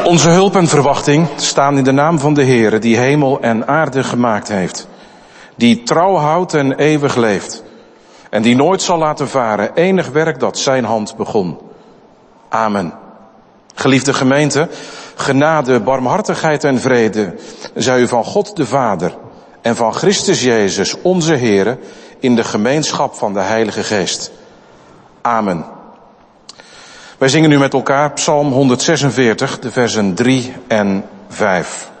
Onze hulp en verwachting staan in de naam van de Heere, die hemel en aarde gemaakt heeft. Die trouw houdt en eeuwig leeft. En die nooit zal laten varen enig werk dat zijn hand begon. Amen. Geliefde gemeente, genade, barmhartigheid en vrede zij u van God de Vader en van Christus Jezus, onze Heere, in de gemeenschap van de Heilige Geest. Amen. Wij zingen nu met elkaar Psalm 146, de versen 3 en 5.